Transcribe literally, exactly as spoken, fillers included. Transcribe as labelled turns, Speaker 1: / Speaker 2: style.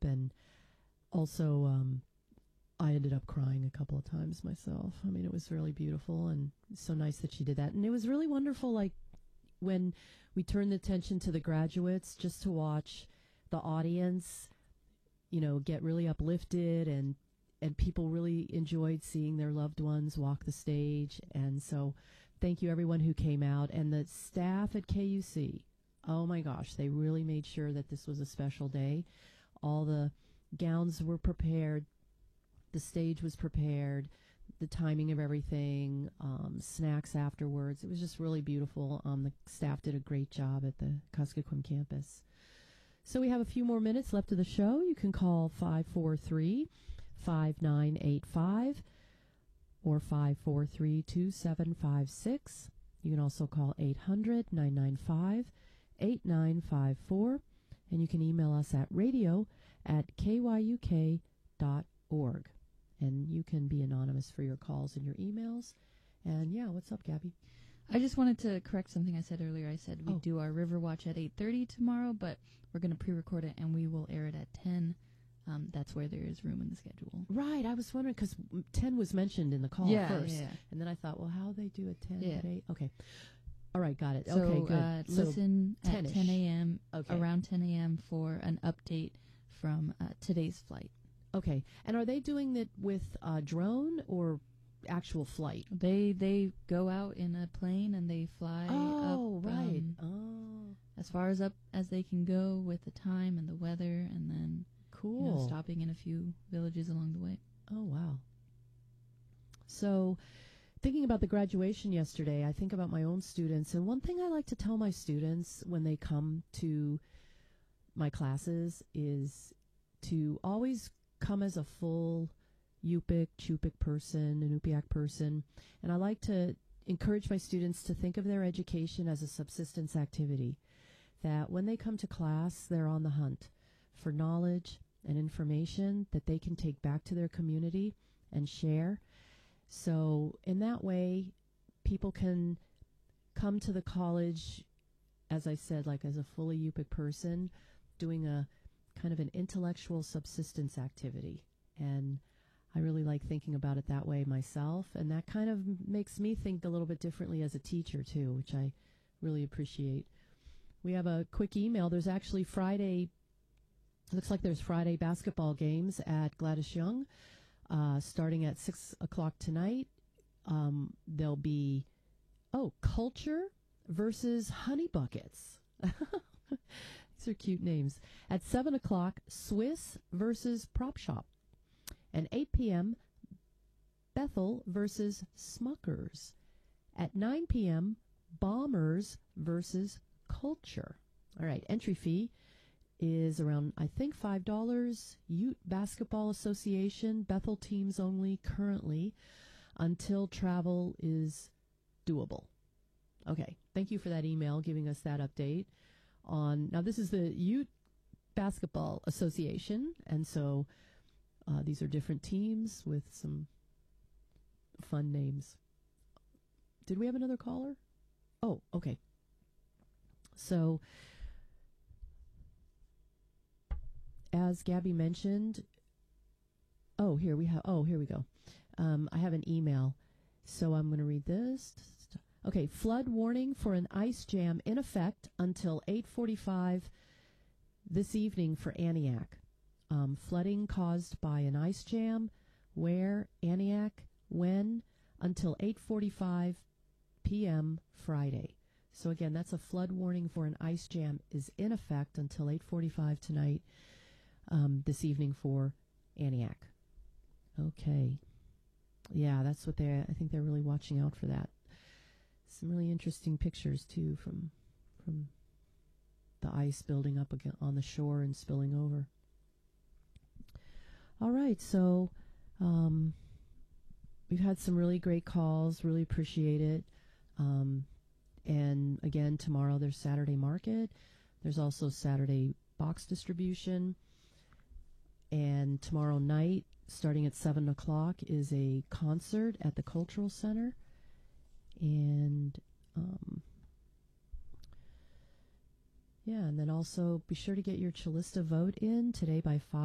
Speaker 1: And also, um, I ended up crying a couple of times myself. I mean, it was really beautiful and so nice that she did that. And it was really wonderful, like, when we turned attention to the graduates, just to watch the audience, you know, get really uplifted, and and people really enjoyed seeing their loved ones walk the stage. And so thank you everyone who came out, and the staff at K U C. Oh my gosh, they really made sure that this was a special day. All the gowns were prepared, the stage was prepared, the timing of everything, um, snacks afterwards. It was just really beautiful. Um, the staff did a great job at the Kuskokwim campus. So we have a few more minutes left of the show. You can call five four three, five nine eight five or five four three, two seven five six. You can also call eight hundred, nine nine five, eight nine five four. And you can email us at radio at k y u k dot org. And you can be anonymous for your calls and your emails. And yeah, what's up, Gabby?
Speaker 2: I just wanted to correct something I said earlier. I said we
Speaker 1: Oh.
Speaker 2: do our River Watch at eight thirty tomorrow, but we're going to pre-record it and we will air it at ten. Um, that's where there is room in the schedule.
Speaker 1: Right, I was wondering, because ten was mentioned in the call
Speaker 2: Yeah,
Speaker 1: first.
Speaker 2: yeah.
Speaker 1: And then I thought, well, how they do it ten
Speaker 2: Yeah.
Speaker 1: at eight? Okay. All right, got it.
Speaker 2: So,
Speaker 1: okay, good.
Speaker 2: Uh,
Speaker 1: So
Speaker 2: listen at
Speaker 1: ten-ish.
Speaker 2: ten a.m.,
Speaker 1: Okay.
Speaker 2: around ten a.m. for an update from uh, today's flight.
Speaker 1: Okay. And are they doing it with a drone or actual flight?
Speaker 2: They they go out in a plane and they fly
Speaker 1: Oh,
Speaker 2: up
Speaker 1: right.
Speaker 2: um,
Speaker 1: oh,
Speaker 2: as far as up as they can go with the time and the weather, and then
Speaker 1: cool.
Speaker 2: you know, stopping in a few villages along the way.
Speaker 1: Oh, wow. So, thinking about the graduation yesterday, I think about my own students. And one thing I like to tell my students when they come to my classes is to always come as a full Yupik, Chupik person, an Upiaq person. And I like to encourage my students to think of their education as a subsistence activity. That when they come to class, they're on the hunt for knowledge and information that they can take back to their community and share. So in that way, people can come to the college, as I said, like as a fully Yupik person, doing a kind of an intellectual subsistence activity. And I really like thinking about it that way myself. And that kind of makes me think a little bit differently as a teacher, too, which I really appreciate. We have a quick email. There's actually Friday, looks like there's Friday basketball games at Gladys Young. Uh, starting at six o'clock tonight, um, there'll be, oh, Culture versus Honey Buckets. These are cute names. At seven o'clock, Swiss versus Prop Shop. And eight p.m., Bethel versus Smuckers. At nine p.m., Bombers versus Culture. All right, entry fee is around, I think, five dollars. Ute Basketball Association, Bethel teams only currently, until travel is doable. Okay, thank you for that email giving us that update. On now, this is the Ute Basketball Association, and so uh, these are different teams with some fun names. Did we have another caller? Oh, okay. So, as Gabby mentioned, oh, here we have, oh, here we go. Um, I have an email, so I'm going to read this. Okay, flood warning for an ice jam in effect until eight forty-five this evening for Antioch. Um, flooding caused by an ice jam. Where? Antioch. When? Until eight forty-five p.m. Friday. So again, that's a flood warning for an ice jam is in effect until eight forty-five tonight. Um, this evening for Antioch. Okay. Yeah, that's what they I think they're really watching out for that. Some really interesting pictures, too, from from the ice building up again on the shore and spilling over. All right, so um, we've had some really great calls. Really appreciate it. Um, and again, tomorrow there's Saturday market. There's also Saturday box distribution. And tomorrow night, starting at seven o'clock, is a concert at the Cultural Center. And, um, yeah, and then also be sure to get your Chillista vote in today by five.